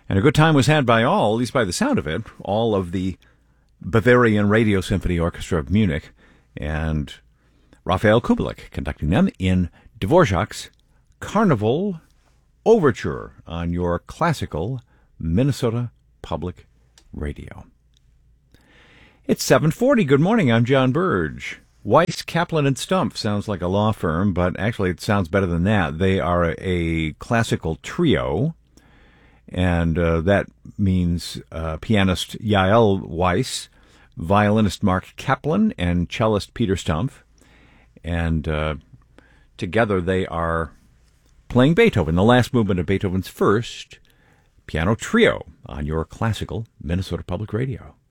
And a good time was had by all, at least by the sound of it, all of the Bavarian Radio Symphony Orchestra of Munich, and Raphael Kubelik conducting them in Dvorak's Carnival Overture on your classical Minnesota Public Radio. It's 7:40. Good morning. I'm John Burge. Weiss, Kaplan, and Stumpf sounds like a law firm, but actually it sounds better than that. They are a classical trio, and that means pianist Yael Weiss, violinist Mark Kaplan, and cellist Peter Stumpf. And together they are playing Beethoven, the last movement of Beethoven's first piano trio on your classical Minnesota Public Radio.